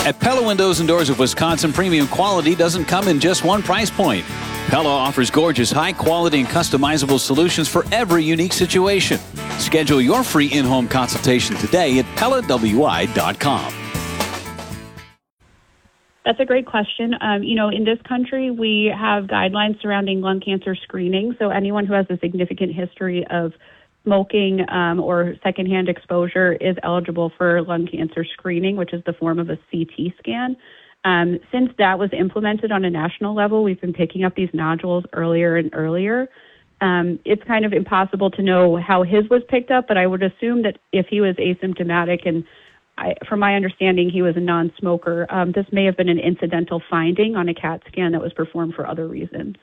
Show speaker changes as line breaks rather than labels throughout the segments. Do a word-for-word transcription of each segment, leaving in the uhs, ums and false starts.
At Pella Windows and Doors of Wisconsin, premium quality doesn't come in just one price point. Pella offers gorgeous, high-quality and customizable solutions for every unique situation. Schedule your free in-home consultation today at Pella W I dot com.
That's a great question. Um, you know, in this country, we have guidelines surrounding lung cancer screening. So anyone who has a significant history of smoking um, or secondhand exposure is eligible for lung cancer screening, which is the form of a C T scan. Um, since that was implemented on a national level, we've been picking up these nodules earlier and earlier. Um, it's kind of impossible to know how his was picked up, but I would assume that if he was asymptomatic and I, from my understanding, he was a non-smoker, um, this may have been an incidental finding on a CAT scan that was performed for other reasons.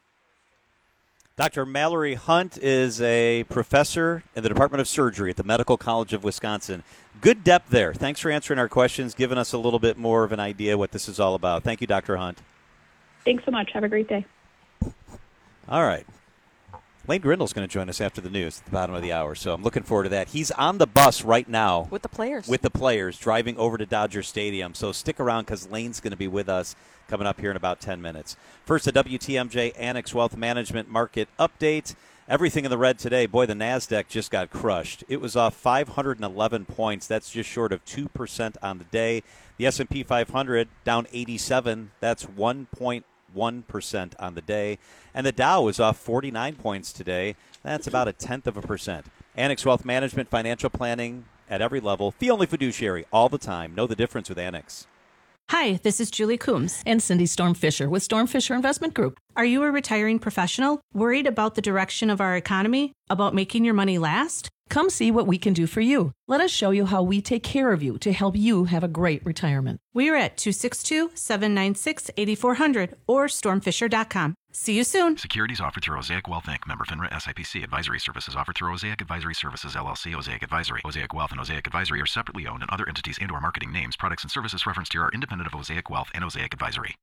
Doctor Mallory Hunt is a professor in the Department of Surgery at the Medical College of Wisconsin. Good depth there. Thanks for answering our questions, giving us a little bit more of an idea what this is all about. Thank you, Doctor Hunt.
Thanks so much. Have a great day.
All right. Lane Grindle's going to join us after the news at the bottom of the hour, so I'm looking forward to that. He's on the bus right now.
With the players.
With the players, driving over to Dodger Stadium. So stick around because Lane's going to be with us coming up here in about ten minutes. First, a W T M J Annex Wealth Management Market Update. Everything in the red today. Boy, the NASDAQ just got crushed. It was off five hundred eleven points. That's just short of two percent on the day. The S and P five hundred down eighty-seven. That's one point one percent on the day. And the Dow is off forty-nine points today. That's about a tenth of a percent. Annex Wealth Management, financial planning at every level. Fee only fiduciary all the time. Know the difference with Annex.
Hi, this is Julie Coombs and Cindy Storm Fisher with Storm Fisher Investment Group. Are you a retiring professional worried about the direction of our economy, about making your money last? Come see what we can do for you. Let us show you how we take care of you to help you have a great retirement.
We are at two six two, seven nine six, eight four zero zero or storm fisher dot com. See you soon.
Securities offered through Osaic Wealth Incorporated. Member FINRA S I P C. Advisory services offered through Osaic Advisory Services, L L C. Osaic Advisory. Osaic Wealth and Osaic Advisory are separately owned, and other entities and or marketing names, products, and services referenced here are independent of Osaic Wealth and Osaic Advisory.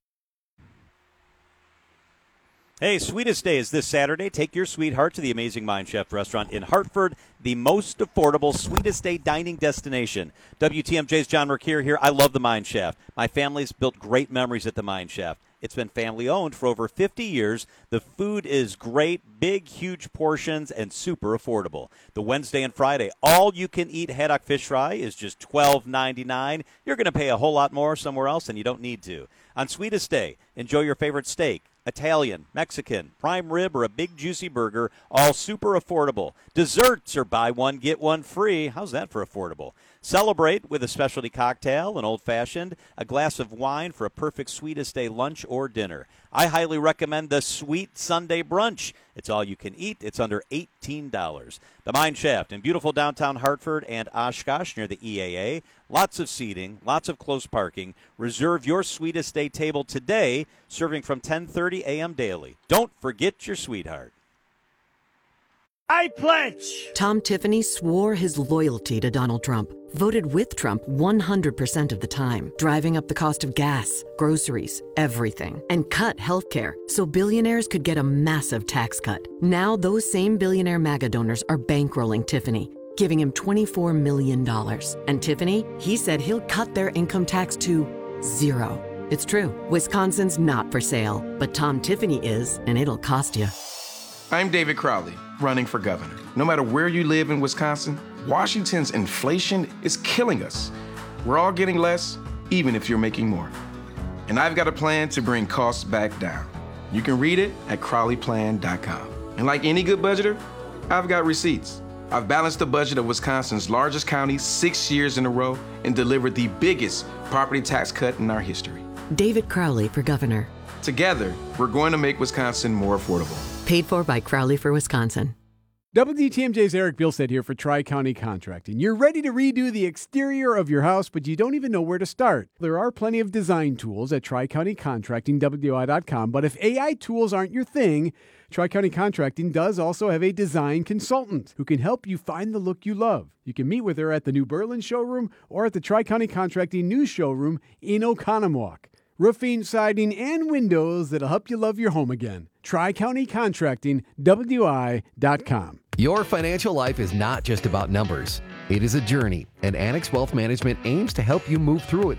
Hey, Sweetest Day is this Saturday. Take your sweetheart to the Amazing Mind Chef restaurant in Hartford, the most affordable Sweetest Day dining destination. W T M J's John Mercure here. I love the Mine Shaft. My family's built great memories at the Mine Shaft. It's been family-owned for over fifty years. The food is great, big, huge portions, and super affordable. The Wednesday and Friday all-you-can-eat haddock fish fry is just twelve ninety-nine. You're going to pay a whole lot more somewhere else, and you don't need to. On Sweetest Day, enjoy your favorite steak, Italian, Mexican, prime rib, or a big juicy burger, all super affordable. Desserts are buy one, get one free. How's that for affordable? Celebrate with a specialty cocktail, an old-fashioned, a glass of wine for a perfect Sweetest Day lunch or dinner. I highly recommend the Sweet Sunday Brunch. It's all you can eat. It's under eighteen dollars. The Mine Shaft in beautiful downtown Hartford and Oshkosh near the E A A. Lots of seating, lots of close parking. Reserve your Sweetest Day table today, serving from ten thirty a.m. daily. Don't forget your sweetheart.
I pledge!
Tom Tiffany swore his loyalty to Donald Trump, voted with Trump one hundred percent of the time, driving up the cost of gas, groceries, everything, and cut health care so billionaires could get a massive tax cut. Now those same billionaire MAGA donors are bankrolling Tiffany, giving him twenty-four million dollars. And Tiffany, he said he'll cut their income tax to zero. It's true. Wisconsin's not for sale, but Tom Tiffany is, and it'll cost you.
I'm David Crowley, running for governor. No matter where you live in Wisconsin, Washington's inflation is killing us. We're all getting less, even if you're making more. And I've got a plan to bring costs back down. You can read it at crowley plan dot com. And like any good budgeter, I've got receipts. I've balanced the budget of Wisconsin's largest county six years in a row and delivered the biggest property tax cut in our history.
David Crowley for governor.
Together, we're going to make Wisconsin more affordable.
Paid for by Crowley for Wisconsin.
W T M J's Eric Bilstead here for Tri-County Contracting. You're ready to redo the exterior of your house, but you don't even know where to start. There are plenty of design tools at Tri-County Contracting, W I dot com, but if A I tools aren't your thing, Tri-County Contracting does also have a design consultant who can help you find the look you love. You can meet with her at the New Berlin showroom or at the Tri-County Contracting new showroom in Oconomowoc. Roofing, siding, and windows that'll help you love your home again. Tri-County Contracting, W I dot com.
Your financial life is not just about numbers. It is a journey, and Annex Wealth Management aims to help you move through it